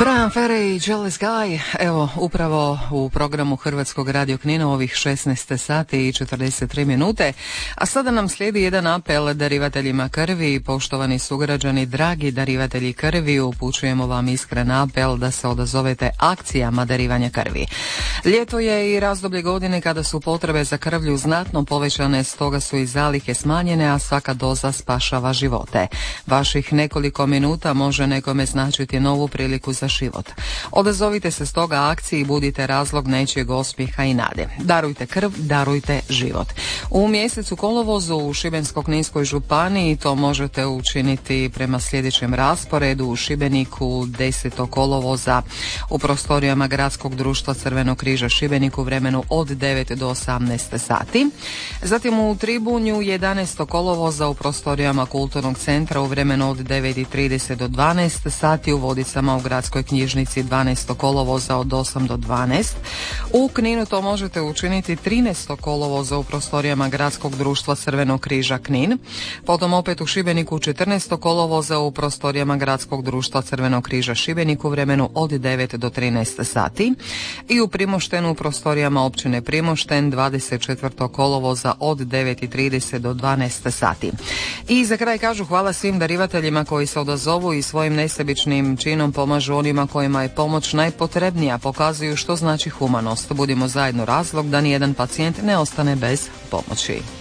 Brian Ferry i Jealous Guy, evo upravo u programu Hrvatskog radio Knina ovih 16 sati i 43 minute, a sada nam slijedi jedan apel darivateljima krvi. Poštovani sugrađani, dragi darivatelji krvi, upućujemo vam iskren apel da se odazovete akcijama darivanja krvi. Ljeto je i razdoblje godine kada su potrebe za krvlju znatno povećane, stoga su i zalihe smanjene, a svaka doza spašava živote. Vaših nekoliko minuta može nekome značiti novu priliku za život. Odazovite se stoga akciji i budite razlog nečijeg osmijeha i nade. Darujte krv, darujte život. U mjesecu kolovozu u Šibensko-kninskoj županiji to možete učiniti prema sljedećem rasporedu: u Šibeniku 10. kolovoza u prostorijama Gradskog društva Crvenog križa Šibenik u vremenu od 9 do 18 sati. Zatim u Tribunju 11. kolovoza u prostorijama Kulturnog centra u vremenu od 9:30 do 12 sati, u Vodicama u Gradskoj knjižnici 12. kolovoza od 8 do 12. U Kninu to možete učiniti 13. kolovoza u prostorijama Gradskog društva Crvenog križa Knin. Potom opet u Šibeniku 14. kolovoza u prostorijama Gradskog društva Crvenog križa Šibenik u vremenu od 9 do 13 sati. I u Primoštenu u prostorijama općine Primošten 24. kolovoza od 9:30 do 12 sati. I za kraj kažu hvala svim darivateljima koji se odazovu i svojim nesebičnim činom pomažu onima kojima je pomoć najpotrebnija, pokazuju što znači humanost. Budimo zajedno razlog da nijedan pacijent ne ostane bez pomoći.